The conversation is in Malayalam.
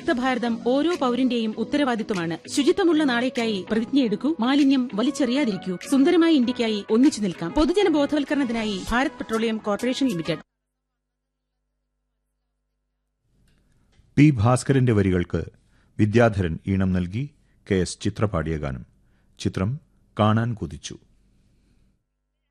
മാലിന്യമുക്ത ഭാരതം ഓരോ പൌരന്റെയും ഉത്തരവാദിത്വമാണ്. ശുചിത്വമുള്ള നാളേക്കായി പ്രതിജ്ഞയെടുക്കൂ. മാലിന്യം വലിച്ചെറിയാതിരിക്കൂ. സുന്ദരമായ ഇന്ത്യയ്ക്കായി ഒന്നിച്ചു നിൽക്കാം. പൊതുജന ബോധവൽക്കരണത്തിനായി Bharat petroleum corporation limited. P ഭാസ്കരന്റെ വരികൾക്ക് വിദ്യാധരൻ ഈണം നൽകി. KS ചിത്ര പാടിയ ഗാനം. ചിത്രം കാണാൻ കൊതിച്ചു.